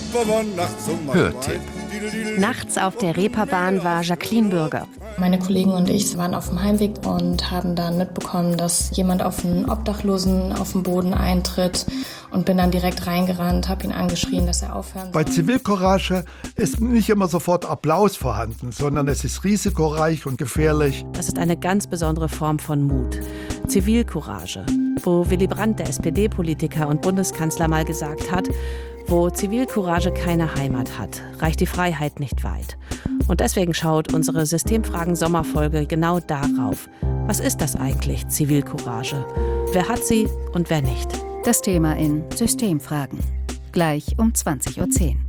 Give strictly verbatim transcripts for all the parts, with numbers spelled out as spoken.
Hörtipp. Nachts auf der Reeperbahn war Jacqueline Bürger. Meine Kollegen und ich waren auf dem Heimweg und haben dann mitbekommen, dass jemand auf einen Obdachlosen auf dem Boden eintritt und bin dann direkt reingerannt, habe ihn angeschrien, dass er aufhören soll. Bei Zivilcourage ist nicht immer sofort Applaus vorhanden, sondern es ist risikoreich und gefährlich. Das ist eine ganz besondere Form von Mut. Zivilcourage, wo Willy Brandt, der S P D-Politiker und Bundeskanzler, mal gesagt hat, wo Zivilcourage keine Heimat hat, reicht die Freiheit nicht weit. Und deswegen schaut unsere Systemfragen-Sommerfolge genau darauf. Was ist das eigentlich, Zivilcourage? Wer hat sie und wer nicht? Das Thema in Systemfragen. Gleich um zwanzig Uhr zehn.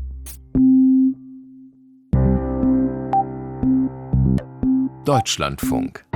Deutschlandfunk.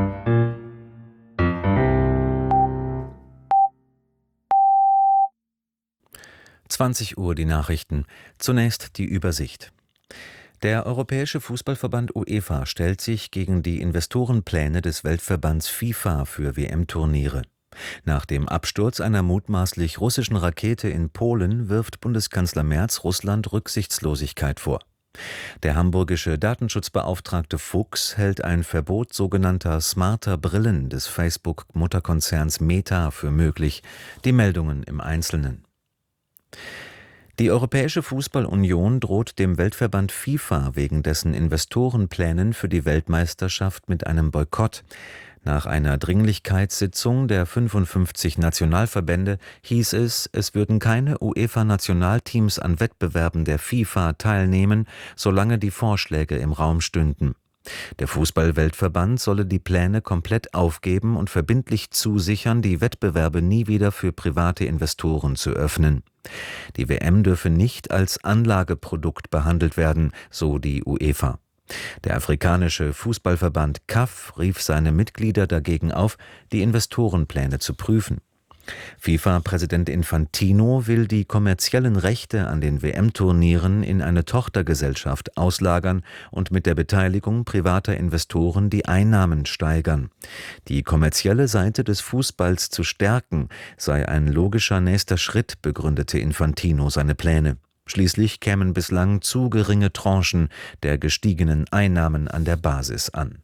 zwanzig Uhr die Nachrichten. Zunächst die Übersicht. Der Europäische Fußballverband UEFA stellt sich gegen die Investorenpläne des Weltverbands FIFA für W M-Turniere. Nach dem Absturz einer mutmaßlich russischen Rakete in Polen wirft Bundeskanzler Merz Russland Rücksichtslosigkeit vor. Der hamburgische Datenschutzbeauftragte Fuchs hält ein Verbot sogenannter smarter Brillen des Facebook-Mutterkonzerns Meta für möglich. Die Meldungen im Einzelnen. Die Europäische Fußballunion droht dem Weltverband FIFA wegen dessen Investorenplänen für die Weltmeisterschaft mit einem Boykott. Nach einer Dringlichkeitssitzung der fünfundfünfzig Nationalverbände hieß es, es würden keine UEFA-Nationalteams an Wettbewerben der FIFA teilnehmen, solange die Vorschläge im Raum stünden. Der Fußball-Weltverband solle die Pläne komplett aufgeben und verbindlich zusichern, die Wettbewerbe nie wieder für private Investoren zu öffnen. Die W M dürfe nicht als Anlageprodukt behandelt werden, so die UEFA. Der afrikanische Fußballverband C A F rief seine Mitglieder dagegen auf, die Investorenpläne zu prüfen. FIFA-Präsident Infantino will die kommerziellen Rechte an den W M-Turnieren in eine Tochtergesellschaft auslagern und mit der Beteiligung privater Investoren die Einnahmen steigern. Die kommerzielle Seite des Fußballs zu stärken, sei ein logischer nächster Schritt, begründete Infantino seine Pläne. Schließlich kämen bislang zu geringe Tranchen der gestiegenen Einnahmen an der Basis an.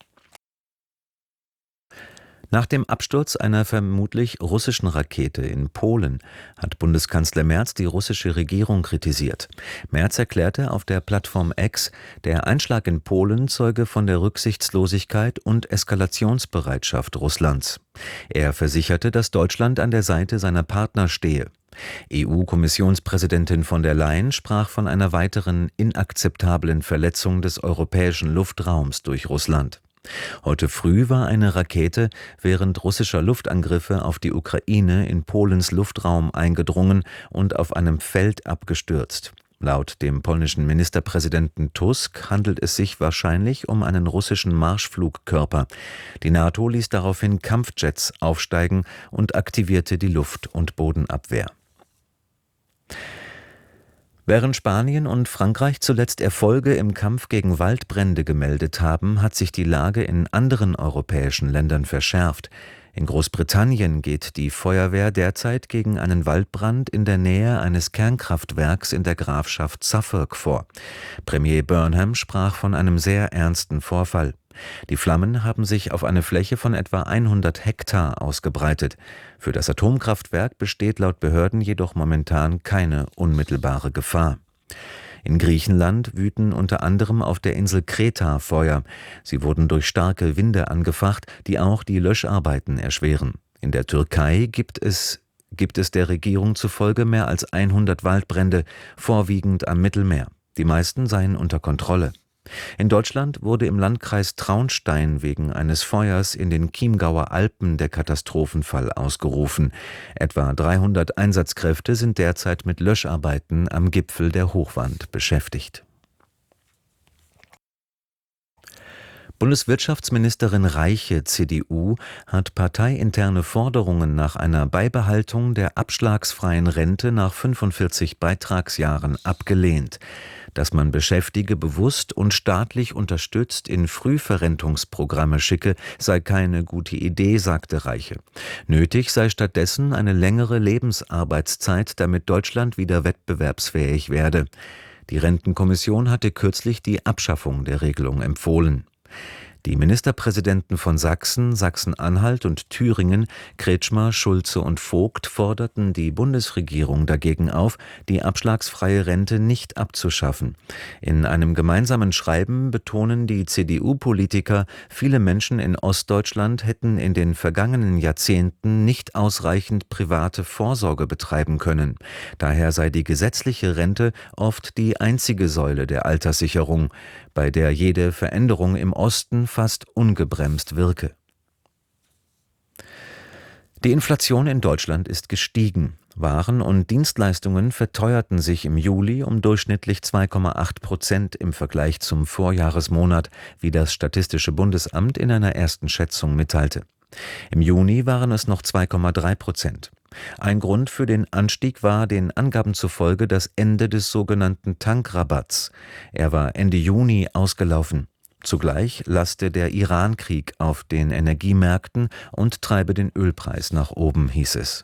Nach dem Absturz einer vermutlich russischen Rakete in Polen hat Bundeskanzler Merz die russische Regierung kritisiert. Merz erklärte auf der Plattform X, der Einschlag in Polen zeuge von der Rücksichtslosigkeit und Eskalationsbereitschaft Russlands. Er versicherte, dass Deutschland an der Seite seiner Partner stehe. E U-Kommissionspräsidentin von der Leyen sprach von einer weiteren inakzeptablen Verletzung des europäischen Luftraums durch Russland. Heute früh war eine Rakete während russischer Luftangriffe auf die Ukraine in Polens Luftraum eingedrungen und auf einem Feld abgestürzt. Laut dem polnischen Ministerpräsidenten Tusk handelt es sich wahrscheinlich um einen russischen Marschflugkörper. Die NATO ließ daraufhin Kampfjets aufsteigen und aktivierte die Luft- und Bodenabwehr. Während Spanien und Frankreich zuletzt Erfolge im Kampf gegen Waldbrände gemeldet haben, hat sich die Lage in anderen europäischen Ländern verschärft. In Großbritannien geht die Feuerwehr derzeit gegen einen Waldbrand in der Nähe eines Kernkraftwerks in der Grafschaft Suffolk vor. Premier Burnham sprach von einem sehr ernsten Vorfall. Die Flammen haben sich auf eine Fläche von etwa hundert Hektar ausgebreitet. Für das Atomkraftwerk besteht laut Behörden jedoch momentan keine unmittelbare Gefahr. In Griechenland wüten unter anderem auf der Insel Kreta Feuer. Sie wurden durch starke Winde angefacht, die auch die Löscharbeiten erschweren. In der Türkei gibt es, gibt es der Regierung zufolge mehr als hundert Waldbrände, vorwiegend am Mittelmeer. Die meisten seien unter Kontrolle. In Deutschland wurde im Landkreis Traunstein wegen eines Feuers in den Chiemgauer Alpen der Katastrophenfall ausgerufen. Etwa dreihundert Einsatzkräfte sind derzeit mit Löscharbeiten am Gipfel der Hochwand beschäftigt. Bundeswirtschaftsministerin Reiche, C D U, hat parteiinterne Forderungen nach einer Beibehaltung der abschlagsfreien Rente nach fünfundvierzig Beitragsjahren abgelehnt. Dass man Beschäftigte bewusst und staatlich unterstützt in Frühverrentungsprogramme schicke, sei keine gute Idee, sagte Reiche. Nötig sei stattdessen eine längere Lebensarbeitszeit, damit Deutschland wieder wettbewerbsfähig werde. Die Rentenkommission hatte kürzlich die Abschaffung der Regelung empfohlen. Die Ministerpräsidenten von Sachsen, Sachsen-Anhalt und Thüringen, Kretschmer, Schulze und Vogt, forderten die Bundesregierung dagegen auf, die abschlagsfreie Rente nicht abzuschaffen. In einem gemeinsamen Schreiben betonen die C D U-Politiker, viele Menschen in Ostdeutschland hätten in den vergangenen Jahrzehnten nicht ausreichend private Vorsorge betreiben können. Daher sei die gesetzliche Rente oft die einzige Säule der Alterssicherung, bei der jede Veränderung im Osten fast ungebremst wirke. Die Inflation in Deutschland ist gestiegen. Waren und Dienstleistungen verteuerten sich im Juli um durchschnittlich zwei Komma acht Prozent im Vergleich zum Vorjahresmonat, wie das Statistische Bundesamt in einer ersten Schätzung mitteilte. Im Juni waren es noch zwei Komma drei Prozent. Ein Grund für den Anstieg war den Angaben zufolge das Ende des sogenannten Tankrabatts. Er war Ende Juni ausgelaufen. Zugleich laste der Iran-Krieg auf den Energiemärkten und treibe den Ölpreis nach oben, hieß es.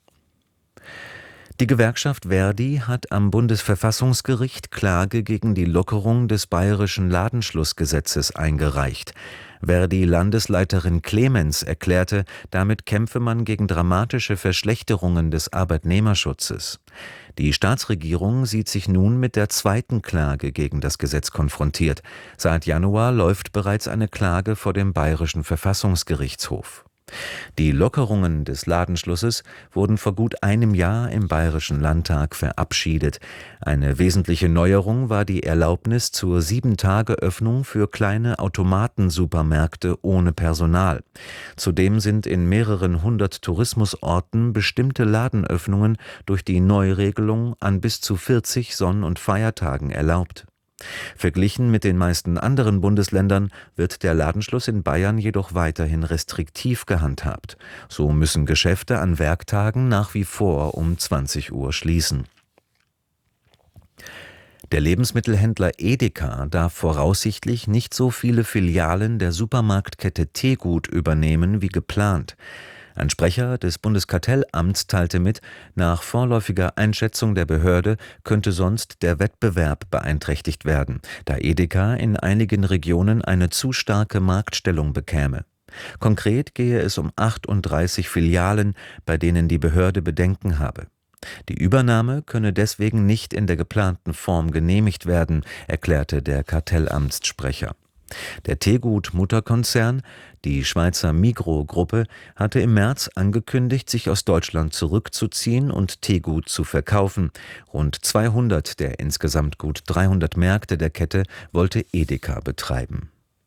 Die Gewerkschaft ver.di hat am Bundesverfassungsgericht Klage gegen die Lockerung des bayerischen Ladenschlussgesetzes eingereicht. ver.di-Landesleiterin Clemens erklärte, damit kämpfe man gegen dramatische Verschlechterungen des Arbeitnehmerschutzes. Die Staatsregierung sieht sich nun mit der zweiten Klage gegen das Gesetz konfrontiert. Seit Januar läuft bereits eine Klage vor dem Bayerischen Verfassungsgerichtshof. Die Lockerungen des Ladenschlusses wurden vor gut einem Jahr im Bayerischen Landtag verabschiedet. Eine wesentliche Neuerung war die Erlaubnis zur Sieben-Tage-Öffnung für kleine Automatensupermärkte ohne Personal. Zudem sind in mehreren hundert Tourismusorten bestimmte Ladenöffnungen durch die Neuregelung an bis zu vierzig Sonn- und Feiertagen erlaubt. Verglichen mit den meisten anderen Bundesländern wird der Ladenschluss in Bayern jedoch weiterhin restriktiv gehandhabt. So müssen Geschäfte an Werktagen nach wie vor um zwanzig Uhr schließen. Der Lebensmittelhändler Edeka darf voraussichtlich nicht so viele Filialen der Supermarktkette Tegut übernehmen wie geplant. Ein Sprecher des Bundeskartellamts teilte mit, nach vorläufiger Einschätzung der Behörde könnte sonst der Wettbewerb beeinträchtigt werden, da Edeka in einigen Regionen eine zu starke Marktstellung bekäme. Konkret gehe es um achtunddreißig Filialen, bei denen die Behörde Bedenken habe. Die Übernahme könne deswegen nicht in der geplanten Form genehmigt werden, erklärte der Kartellamtssprecher. Der Tegut-Mutterkonzern, die Schweizer Migros-Gruppe, hatte im März angekündigt, sich aus Deutschland zurückzuziehen und Tegut zu verkaufen. Rund zweihundert der insgesamt gut dreihundert Märkte der Kette wollte Edeka betreiben.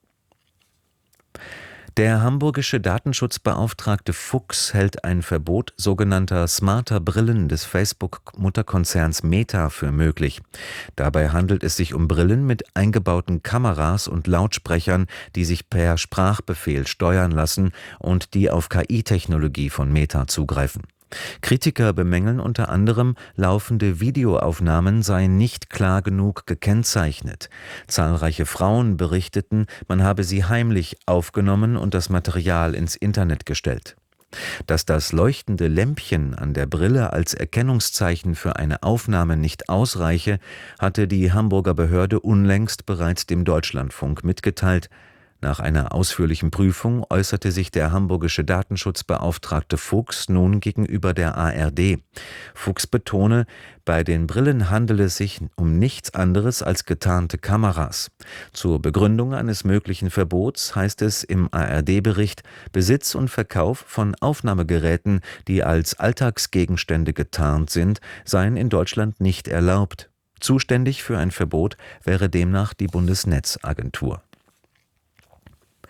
Der hamburgische Datenschutzbeauftragte Fuchs hält ein Verbot sogenannter smarter Brillen des Facebook-Mutterkonzerns Meta für möglich. Dabei handelt es sich um Brillen mit eingebauten Kameras und Lautsprechern, die sich per Sprachbefehl steuern lassen und die auf K I-Technologie von Meta zugreifen. Kritiker bemängeln unter anderem, laufende Videoaufnahmen seien nicht klar genug gekennzeichnet. Zahlreiche Frauen berichteten, man habe sie heimlich aufgenommen und das Material ins Internet gestellt. Dass das leuchtende Lämpchen an der Brille als Erkennungszeichen für eine Aufnahme nicht ausreiche, hatte die Hamburger Behörde unlängst bereits dem Deutschlandfunk mitgeteilt. Nach einer ausführlichen Prüfung äußerte sich der hamburgische Datenschutzbeauftragte Fuchs nun gegenüber der A R D. Fuchs betone, bei den Brillen handele es sich um nichts anderes als getarnte Kameras. Zur Begründung eines möglichen Verbots heißt es im A R D-Bericht, Besitz und Verkauf von Aufnahmegeräten, die als Alltagsgegenstände getarnt sind, seien in Deutschland nicht erlaubt. Zuständig für ein Verbot wäre demnach die Bundesnetzagentur.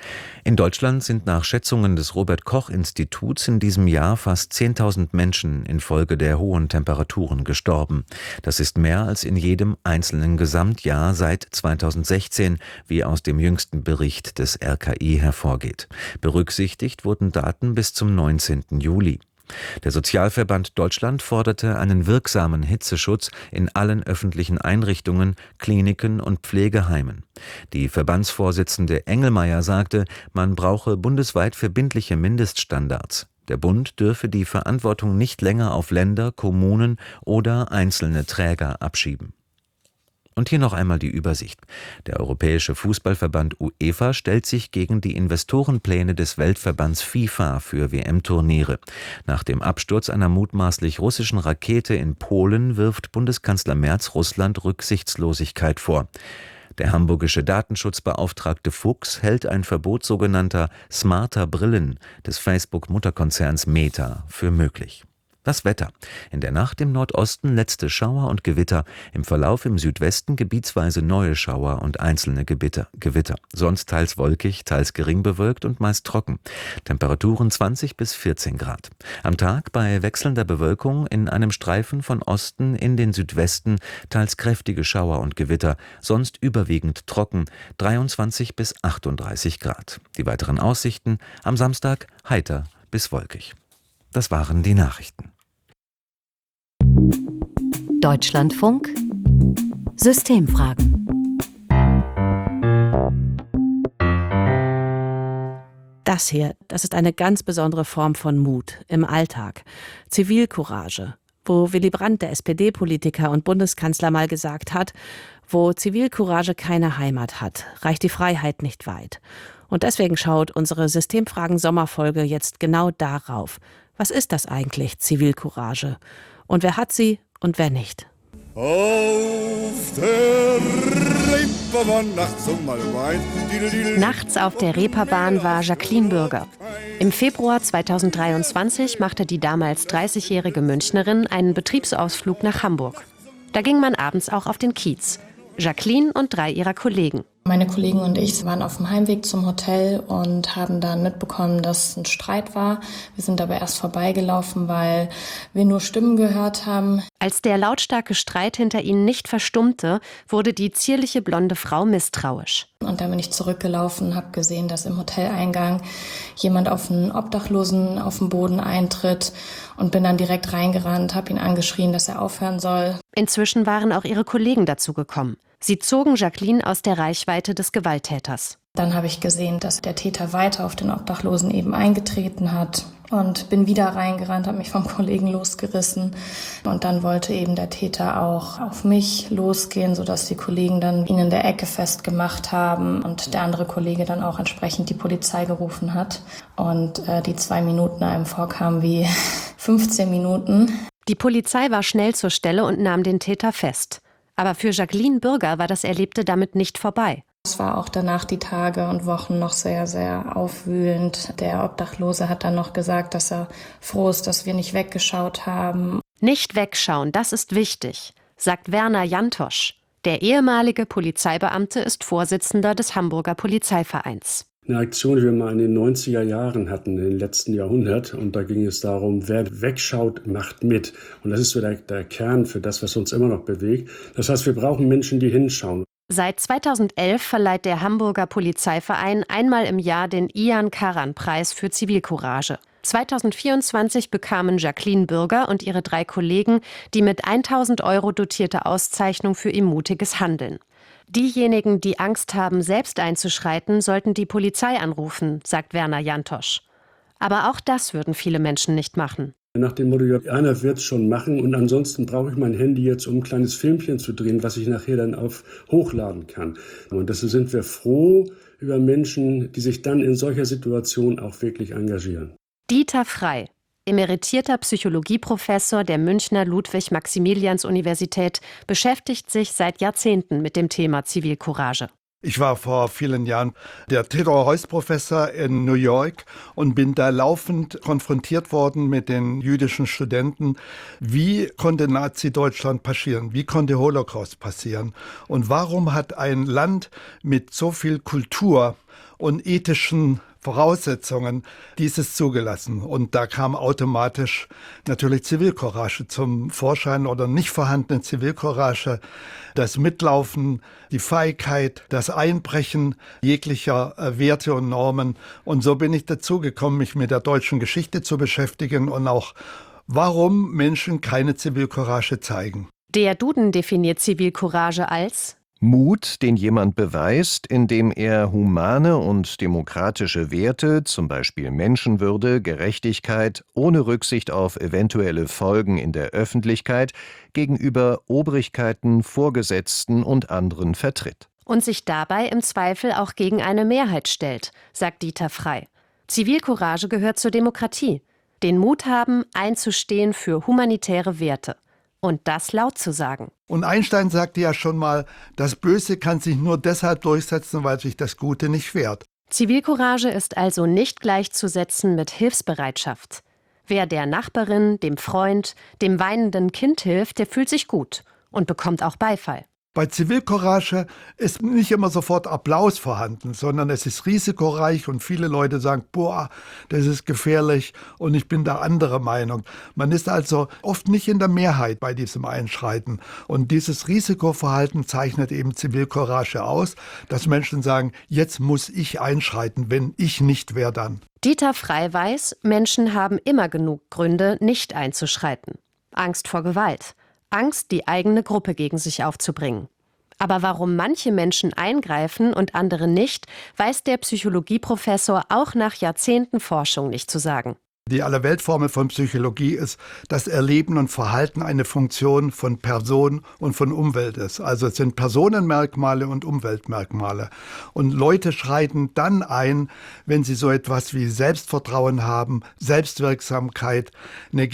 In Deutschland sind nach Schätzungen des Robert-Koch-Instituts in diesem Jahr fast zehntausend Menschen infolge der hohen Temperaturen gestorben. Das ist mehr als in jedem einzelnen Gesamtjahr seit zweitausendsechzehn, wie aus dem jüngsten Bericht des R K I hervorgeht. Berücksichtigt wurden Daten bis zum neunzehnten Juli. Der Sozialverband Deutschland forderte einen wirksamen Hitzeschutz in allen öffentlichen Einrichtungen, Kliniken und Pflegeheimen. Die Verbandsvorsitzende Engelmeier sagte, man brauche bundesweit verbindliche Mindeststandards. Der Bund dürfe die Verantwortung nicht länger auf Länder, Kommunen oder einzelne Träger abschieben. Und hier noch einmal die Übersicht. Der Europäische Fußballverband UEFA stellt sich gegen die Investorenpläne des Weltverbands FIFA für W M-Turniere. Nach dem Absturz einer mutmaßlich russischen Rakete in Polen wirft Bundeskanzler Merz Russland Rücksichtslosigkeit vor. Der hamburgische Datenschutzbeauftragte Fuchs hält ein Verbot sogenannter smarter Brillen des Facebook-Mutterkonzerns Meta für möglich. Das Wetter. In der Nacht im Nordosten letzte Schauer und Gewitter, im Verlauf im Südwesten gebietsweise neue Schauer und einzelne Gewitter. Gewitter. Sonst teils wolkig, teils gering bewölkt und meist trocken. Temperaturen zwanzig bis vierzehn Grad. Am Tag bei wechselnder Bewölkung in einem Streifen von Osten in den Südwesten teils kräftige Schauer und Gewitter, sonst überwiegend trocken, dreiundzwanzig bis achtunddreißig Grad. Die weiteren Aussichten am Samstag heiter bis wolkig. Das waren die Nachrichten. Deutschlandfunk Systemfragen. Das hier, das ist eine ganz besondere Form von Mut im Alltag. Zivilcourage. Wo Willy Brandt, der S P D-Politiker und Bundeskanzler, mal gesagt hat, wo Zivilcourage keine Heimat hat, reicht die Freiheit nicht weit. Und deswegen schaut unsere Systemfragen-Sommerfolge jetzt genau darauf. Was ist das eigentlich, Zivilcourage? Und wer hat sie und wer nicht? Auf der Reeperbahn nachts um halb eins. Nachts auf der Reeperbahn war Jacqueline Bürger. Im Februar zweitausenddreiundzwanzig machte die damals dreißigjährige Münchnerin einen Betriebsausflug nach Hamburg. Da ging man abends auch auf den Kiez. Jacqueline und drei ihrer Kollegen. Meine Kollegen und ich waren auf dem Heimweg zum Hotel und haben dann mitbekommen, dass ein Streit war. Wir sind aber erst vorbeigelaufen, weil wir nur Stimmen gehört haben. Als der lautstarke Streit hinter ihnen nicht verstummte, wurde die zierliche blonde Frau misstrauisch. Und dann bin ich zurückgelaufen, habe gesehen, dass im Hoteleingang jemand auf einen Obdachlosen auf dem Boden eintritt und bin dann direkt reingerannt, habe ihn angeschrien, dass er aufhören soll. Inzwischen waren auch ihre Kollegen dazu gekommen. Sie zogen Jacqueline aus der Reichweite des Gewalttäters. Dann habe ich gesehen, dass der Täter weiter auf den Obdachlosen eben eingetreten hat und bin wieder reingerannt, habe mich vom Kollegen losgerissen. Und dann wollte eben der Täter auch auf mich losgehen, sodass die Kollegen dann ihn in der Ecke festgemacht haben und der andere Kollege dann auch entsprechend die Polizei gerufen hat. Und äh, die zwei Minuten einem vorkamen wie fünfzehn Minuten. Die Polizei war schnell zur Stelle und nahm den Täter fest. Aber für Jacqueline Bürger war das Erlebte damit nicht vorbei. Es war auch danach die Tage und Wochen noch sehr, sehr aufwühlend. Der Obdachlose hat dann noch gesagt, dass er froh ist, dass wir nicht weggeschaut haben. Nicht wegschauen, das ist wichtig, sagt Werner Jantosch. Der ehemalige Polizeibeamte ist Vorsitzender des Hamburger Polizeivereins. Eine Aktion, die wir mal in den neunziger Jahren hatten, im letzten Jahrhundert. Und da ging es darum, wer wegschaut, macht mit. Und das ist so der, der Kern für das, was uns immer noch bewegt. Das heißt, wir brauchen Menschen, die hinschauen. Seit zweitausendelf verleiht der Hamburger Polizeiverein einmal im Jahr den Ian-Karan-Preis für Zivilcourage. zweitausendvierundzwanzig bekamen Jacqueline Bürger und ihre drei Kollegen die mit tausend Euro dotierte Auszeichnung für ihr mutiges Handeln. Diejenigen, die Angst haben, selbst einzuschreiten, sollten die Polizei anrufen, sagt Werner Jantosch. Aber auch das würden viele Menschen nicht machen. Nach dem Motto, einer wird es schon machen und ansonsten brauche ich mein Handy jetzt, um ein kleines Filmchen zu drehen, was ich nachher dann auf hochladen kann. Und deshalb sind wir froh über Menschen, die sich dann in solcher Situation auch wirklich engagieren. Dieter Frey, emeritierter Psychologieprofessor der Münchner Ludwig-Maximilians-Universität, beschäftigt sich seit Jahrzehnten mit dem Thema Zivilcourage. Ich war vor vielen Jahren der Theodor Heuss-Professor in New York und bin da laufend konfrontiert worden mit den jüdischen Studenten. Wie konnte Nazi-Deutschland passieren? Wie konnte Holocaust passieren? Und warum hat ein Land mit so viel Kultur und ethischen Voraussetzungen dieses zugelassen. Und da kam automatisch natürlich Zivilcourage zum Vorschein oder nicht vorhandene Zivilcourage, das Mitlaufen, die Feigheit, das Einbrechen jeglicher Werte und Normen. Und so bin ich dazu gekommen, mich mit der deutschen Geschichte zu beschäftigen und auch, warum Menschen keine Zivilcourage zeigen. Der Duden definiert Zivilcourage als Mut, den jemand beweist, indem er humane und demokratische Werte, zum Beispiel Menschenwürde, Gerechtigkeit, ohne Rücksicht auf eventuelle Folgen in der Öffentlichkeit, gegenüber Obrigkeiten, Vorgesetzten und anderen vertritt. Und sich dabei im Zweifel auch gegen eine Mehrheit stellt, sagt Dieter Frey. Zivilcourage gehört zur Demokratie. Den Mut haben, einzustehen für humanitäre Werte. Und das laut zu sagen. Und Einstein sagte ja schon mal, das Böse kann sich nur deshalb durchsetzen, weil sich das Gute nicht wehrt. Zivilcourage ist also nicht gleichzusetzen mit Hilfsbereitschaft. Wer der Nachbarin, dem Freund, dem weinenden Kind hilft, der fühlt sich gut und bekommt auch Beifall. Bei Zivilcourage ist nicht immer sofort Applaus vorhanden, sondern es ist risikoreich und viele Leute sagen, boah, das ist gefährlich und ich bin da anderer Meinung. Man ist also oft nicht in der Mehrheit bei diesem Einschreiten. Und dieses Risikoverhalten zeichnet eben Zivilcourage aus, dass Menschen sagen, jetzt muss ich einschreiten, wenn ich nicht, wer dann? Dieter Frey weiß, Menschen haben immer genug Gründe, nicht einzuschreiten. Angst vor Gewalt. Angst, die eigene Gruppe gegen sich aufzubringen. Aber warum manche Menschen eingreifen und andere nicht, weiß der Psychologieprofessor auch nach Jahrzehnten Forschung nicht zu sagen. Die Allerweltformel von Psychologie ist, dass Erleben und Verhalten eine Funktion von Person und von Umwelt ist. Also es sind Personenmerkmale und Umweltmerkmale. Und Leute schreiten dann ein, wenn sie so etwas wie Selbstvertrauen haben, Selbstwirksamkeit, eine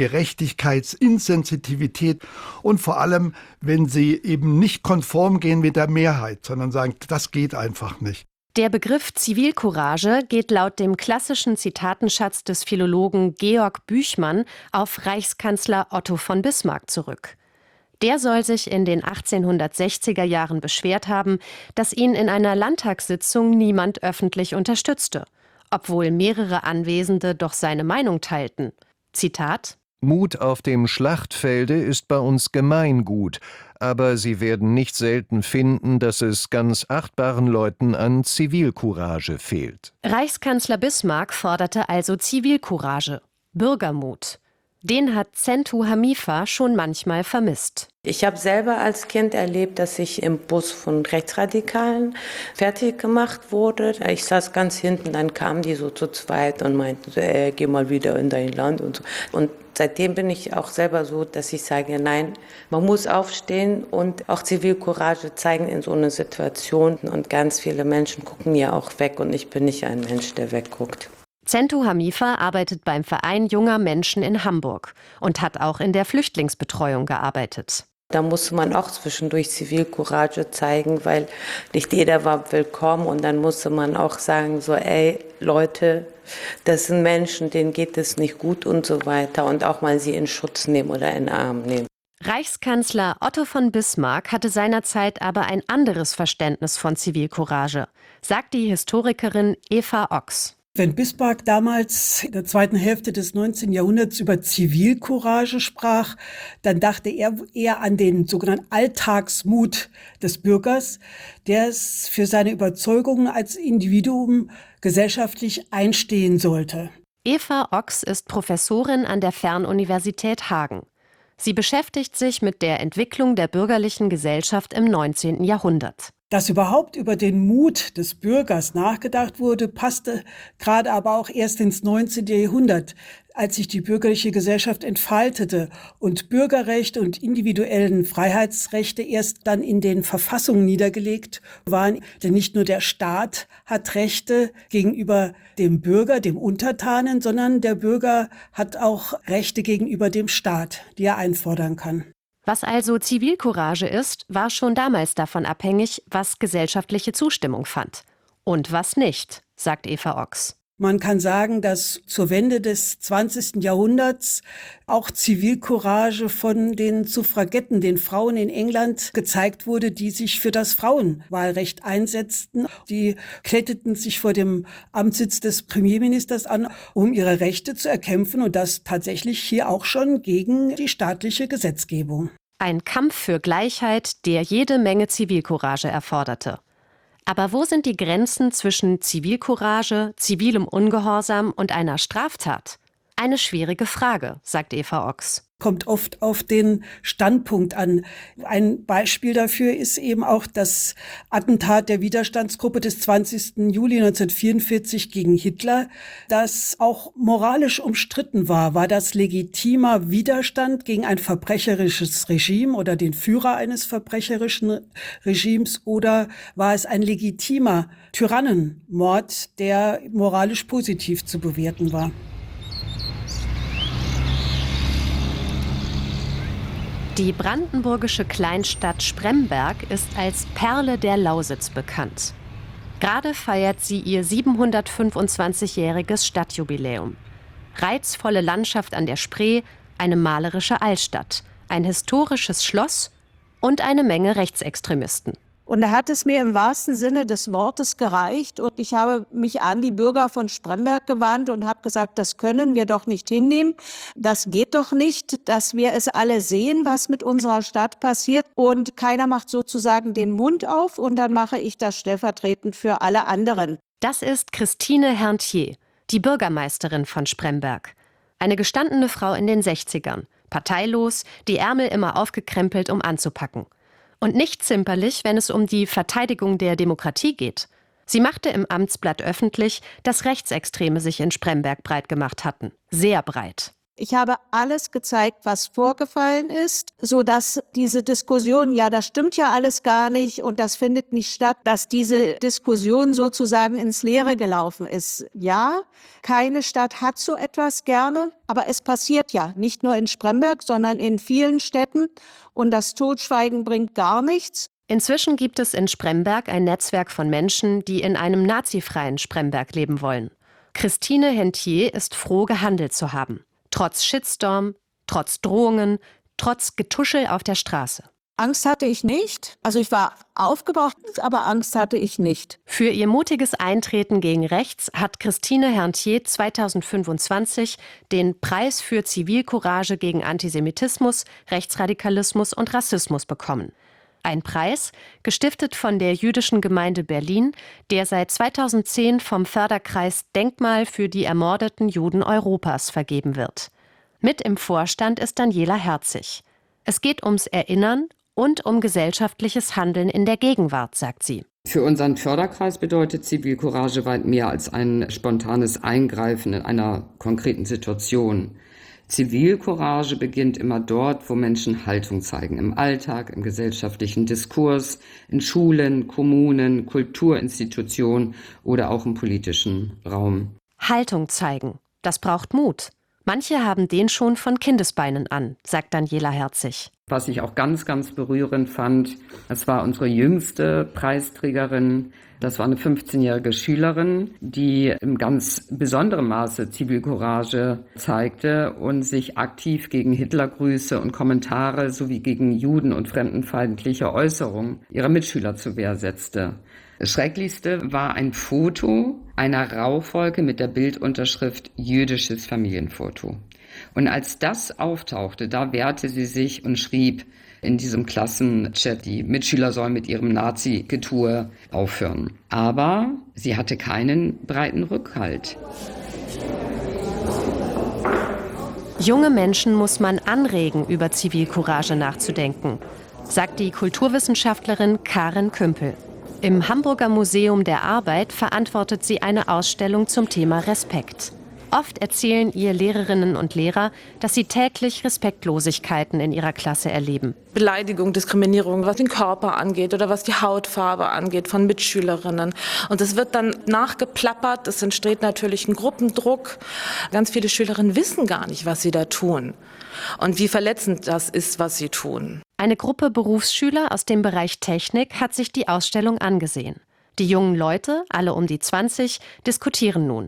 Gerechtigkeitsinsensitivität und vor allem, wenn sie eben nicht konform gehen mit der Mehrheit, sondern sagen, das geht einfach nicht. Der Begriff Zivilcourage geht laut dem klassischen Zitatenschatz des Philologen Georg Büchmann auf Reichskanzler Otto von Bismarck zurück. Der soll sich in den achtzehnhundertsechziger Jahren beschwert haben, dass ihn in einer Landtagssitzung niemand öffentlich unterstützte, obwohl mehrere Anwesende doch seine Meinung teilten. Zitat: Mut auf dem Schlachtfelde ist bei uns Gemeingut, aber Sie werden nicht selten finden, dass es ganz achtbaren Leuten an Zivilcourage fehlt. Reichskanzler Bismarck forderte also Zivilcourage, Bürgermut. Den hat Zentu Hamifa schon manchmal vermisst. Ich habe selber als Kind erlebt, dass ich im Bus von Rechtsradikalen fertig gemacht wurde. Ich saß ganz hinten, dann kamen die so zu zweit und meinten, so, ey, geh mal wieder in dein Land und so. Und seitdem bin ich auch selber so, dass ich sage, nein, man muss aufstehen und auch Zivilcourage zeigen in so einer Situation. Und ganz viele Menschen gucken ja auch weg und ich bin nicht ein Mensch, der wegguckt. Zentu Hamifa arbeitet beim Verein junger Menschen in Hamburg und hat auch in der Flüchtlingsbetreuung gearbeitet. Da musste man auch zwischendurch Zivilcourage zeigen, weil nicht jeder war willkommen. Und dann musste man auch sagen, so, ey, Leute, das sind Menschen, denen geht es nicht gut und so weiter. Und auch mal sie in Schutz nehmen oder in den Arm nehmen. Reichskanzler Otto von Bismarck hatte seinerzeit aber ein anderes Verständnis von Zivilcourage, sagt die Historikerin Eva Ochs. Wenn Bismarck damals in der zweiten Hälfte des neunzehnten Jahrhunderts über Zivilcourage sprach, dann dachte er eher an den sogenannten Alltagsmut des Bürgers, der es für seine Überzeugungen als Individuum gesellschaftlich einstehen sollte. Eva Ochs ist Professorin an der Fernuniversität Hagen. Sie beschäftigt sich mit der Entwicklung der bürgerlichen Gesellschaft im neunzehnten Jahrhundert. Dass überhaupt über den Mut des Bürgers nachgedacht wurde, passte gerade aber auch erst ins neunzehnten Jahrhundert, als sich die bürgerliche Gesellschaft entfaltete und Bürgerrechte und individuellen Freiheitsrechte erst dann in den Verfassungen niedergelegt waren. Denn nicht nur der Staat hat Rechte gegenüber dem Bürger, dem Untertanen, sondern der Bürger hat auch Rechte gegenüber dem Staat, die er einfordern kann. Was also Zivilcourage ist, war schon damals davon abhängig, was gesellschaftliche Zustimmung fand. Und was nicht, sagt Eva Ochs. Man kann sagen, dass zur Wende des zwanzigsten Jahrhunderts auch Zivilcourage von den Suffragetten, den Frauen in England, gezeigt wurde, die sich für das Frauenwahlrecht einsetzten. Die kletteten sich vor dem Amtssitz des Premierministers an, um ihre Rechte zu erkämpfen, und das tatsächlich hier auch schon gegen die staatliche Gesetzgebung. Ein Kampf für Gleichheit, der jede Menge Zivilcourage erforderte. Aber wo sind die Grenzen zwischen Zivilcourage, zivilem Ungehorsam und einer Straftat? Eine schwierige Frage, sagt Eva Ochs. Kommt oft auf den Standpunkt an. Ein Beispiel dafür ist eben auch das Attentat der Widerstandsgruppe des zwanzigsten Juli neunzehnhundertvierundvierzig gegen Hitler, das auch moralisch umstritten war. War das legitimer Widerstand gegen ein verbrecherisches Regime oder den Führer eines verbrecherischen Regimes, oder war es ein legitimer Tyrannenmord, der moralisch positiv zu bewerten war? Die brandenburgische Kleinstadt Spremberg ist als Perle der Lausitz bekannt. Gerade feiert sie ihr siebenhundertfünfundzwanzigjähriges Stadtjubiläum. Reizvolle Landschaft an der Spree, eine malerische Altstadt, ein historisches Schloss und eine Menge Rechtsextremisten. Und da hat es mir im wahrsten Sinne des Wortes gereicht. Und ich habe mich an die Bürger von Spremberg gewandt und habe gesagt, das können wir doch nicht hinnehmen. Das geht doch nicht, dass wir es alle sehen, was mit unserer Stadt passiert. Und keiner macht sozusagen den Mund auf, und dann mache ich das stellvertretend für alle anderen. Das ist Christine Herntier, die Bürgermeisterin von Spremberg. Eine gestandene Frau in den sechzigern, parteilos, die Ärmel immer aufgekrempelt, um anzupacken. Und nicht zimperlich, wenn es um die Verteidigung der Demokratie geht. Sie machte im Amtsblatt öffentlich, dass Rechtsextreme sich in Spremberg breit gemacht hatten. Sehr breit. Ich habe alles gezeigt, was vorgefallen ist, sodass diese Diskussion, ja, das stimmt ja alles gar nicht und das findet nicht statt, dass diese Diskussion sozusagen ins Leere gelaufen ist. Ja, keine Stadt hat so etwas gerne, aber es passiert ja nicht nur in Spremberg, sondern in vielen Städten, und das Totschweigen bringt gar nichts. Inzwischen gibt es in Spremberg ein Netzwerk von Menschen, die in einem nazifreien Spremberg leben wollen. Christine Herntier ist froh, gehandelt zu haben. Trotz Shitstorm, trotz Drohungen, trotz Getuschel auf der Straße. Angst hatte ich nicht. Also ich war aufgebracht, aber Angst hatte ich nicht. Für ihr mutiges Eintreten gegen rechts hat Christine Herntier zweitausendfünfundzwanzig den Preis für Zivilcourage gegen Antisemitismus, Rechtsradikalismus und Rassismus bekommen. Ein Preis, gestiftet von der Jüdischen Gemeinde Berlin, der seit zweitausendzehn vom Förderkreis Denkmal für die ermordeten Juden Europas vergeben wird. Mit im Vorstand ist Daniela Herzig. Es geht ums Erinnern und um gesellschaftliches Handeln in der Gegenwart, sagt sie. Für unseren Förderkreis bedeutet Zivilcourage weit mehr als ein spontanes Eingreifen in einer konkreten Situation. Zivilcourage beginnt immer dort, wo Menschen Haltung zeigen, im Alltag, im gesellschaftlichen Diskurs, in Schulen, Kommunen, Kulturinstitutionen oder auch im politischen Raum. Haltung zeigen, das braucht Mut. Manche haben den schon von Kindesbeinen an, sagt Daniela Herzig. Was ich auch ganz, ganz berührend fand, das war unsere jüngste Preisträgerin. Das war eine fünfzehnjährige Schülerin, die im ganz besonderen Maße Zivilcourage zeigte und sich aktiv gegen Hitlergrüße und Kommentare sowie gegen Juden- und fremdenfeindliche Äußerungen ihrer Mitschüler zur Wehr setzte. Das Schrecklichste war ein Foto einer Rauchwolke mit der Bildunterschrift jüdisches Familienfoto. Und als das auftauchte, da wehrte sie sich und schrieb in diesem Klassenchat, die Mitschüler sollen mit ihrem Nazi-Getue aufhören. Aber sie hatte keinen breiten Rückhalt. Junge Menschen muss man anregen, über Zivilcourage nachzudenken, sagt die Kulturwissenschaftlerin Karin Kümpel. Im Hamburger Museum der Arbeit verantwortet sie eine Ausstellung zum Thema Respekt. Oft erzählen ihr Lehrerinnen und Lehrer, dass sie täglich Respektlosigkeiten in ihrer Klasse erleben. Beleidigung, Diskriminierung, was den Körper angeht oder was die Hautfarbe angeht von Mitschülerinnen. Und das wird dann nachgeplappert, es entsteht natürlich ein Gruppendruck. Ganz viele Schülerinnen wissen gar nicht, was sie da tun und wie verletzend das ist, was sie tun. Eine Gruppe Berufsschüler aus dem Bereich Technik hat sich die Ausstellung angesehen. Die jungen Leute, alle um die zwanzig, diskutieren nun.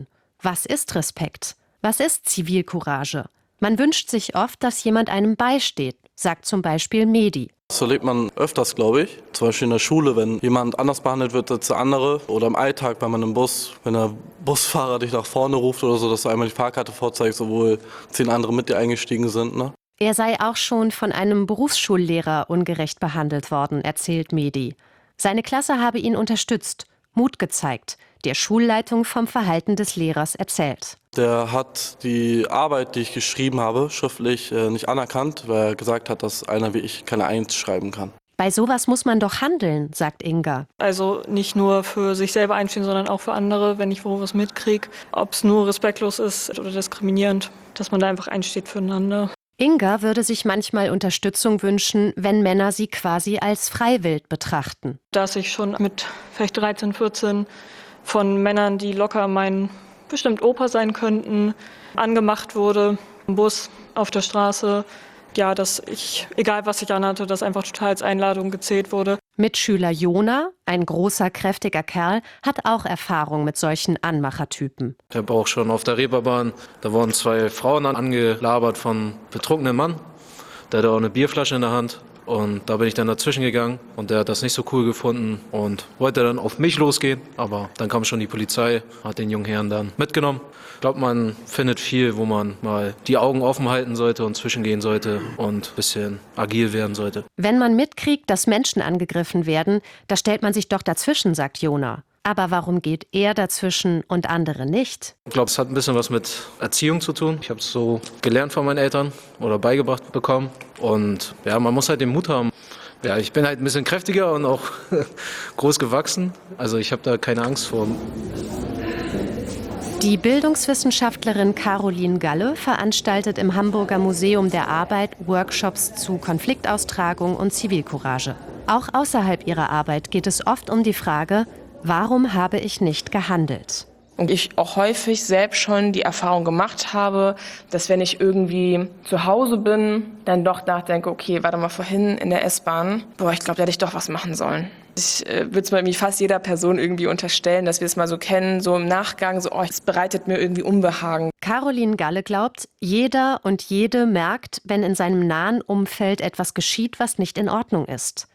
Was ist Respekt? Was ist Zivilcourage? Man wünscht sich oft, dass jemand einem beisteht, sagt zum Beispiel Mehdi. Das erlebt man öfters, glaube ich. Zum Beispiel in der Schule, wenn jemand anders behandelt wird als der andere. Oder im Alltag, wenn man im Bus, wenn der Busfahrer dich nach vorne ruft oder so, dass du einmal die Fahrkarte vorzeigst, obwohl zehn andere mit dir eingestiegen sind. Ne? Er sei auch schon von einem Berufsschullehrer ungerecht behandelt worden, erzählt Mehdi. Seine Klasse habe ihn unterstützt, Mut gezeigt, der Schulleitung vom Verhalten des Lehrers erzählt. Der hat die Arbeit, die ich geschrieben habe, schriftlich äh, nicht anerkannt, weil er gesagt hat, dass einer wie ich keine Eins schreiben kann. Bei sowas muss man doch handeln, sagt Inga. Also nicht nur für sich selber einstehen, sondern auch für andere, wenn ich wo was mitkriege. Ob es nur respektlos ist oder diskriminierend, dass man da einfach einsteht füreinander. Inga würde sich manchmal Unterstützung wünschen, wenn Männer sie quasi als Freiwild betrachten. Dass ich schon mit vielleicht dreizehn, vierzehn von Männern, die locker mein bestimmt Opa sein könnten, angemacht wurde, im Bus, auf der Straße. Ja, dass ich, egal was ich anhatte, das einfach total als Einladung gezählt wurde. Mitschüler Jona, ein großer, kräftiger Kerl, hat auch Erfahrung mit solchen Anmachertypen. Ich habe auch schon auf der Reeperbahn, da wurden zwei Frauen angelabert von einem betrunkenen Mann. Der hatte auch eine Bierflasche in der Hand. Und da bin ich dann dazwischen gegangen und der hat das nicht so cool gefunden und wollte dann auf mich losgehen. Aber dann kam schon die Polizei, hat den jungen Herrn dann mitgenommen. Ich glaube, man findet viel, wo man mal die Augen offen halten sollte und zwischengehen sollte und ein bisschen agil werden sollte. Wenn man mitkriegt, dass Menschen angegriffen werden, da stellt man sich doch dazwischen, sagt Jona. Aber warum geht er dazwischen und andere nicht? Ich glaube, es hat ein bisschen was mit Erziehung zu tun. Ich habe es so gelernt von meinen Eltern oder beigebracht bekommen. Und ja, man muss halt den Mut haben. Ja, ich bin halt ein bisschen kräftiger und auch groß gewachsen. Also ich habe da keine Angst vor. Die Bildungswissenschaftlerin Caroline Galle veranstaltet im Hamburger Museum der Arbeit Workshops zu Konfliktaustragung und Zivilcourage. Auch außerhalb ihrer Arbeit geht es oft um die Frage, warum habe ich nicht gehandelt? Und ich auch häufig selbst schon die Erfahrung gemacht habe, dass wenn ich irgendwie zu Hause bin, dann doch nachdenke, okay, warte mal, vorhin in der S-Bahn, boah, ich glaube, da hätte ich doch was machen sollen. Ich äh, würde es mal irgendwie fast jeder Person irgendwie unterstellen, dass wir es mal so kennen, so im Nachgang, so, oh, es bereitet mir irgendwie Unbehagen. Caroline Galle glaubt, jeder und jede merkt, wenn in seinem nahen Umfeld etwas geschieht, was nicht in Ordnung ist.